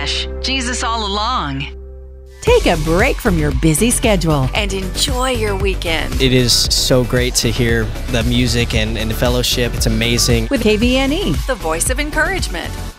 flesh, Jesus all along. Take a break from your busy schedule And enjoy your weekend. It is so great to hear the music and the fellowship. It's amazing. with KVNE. The voice of encouragement.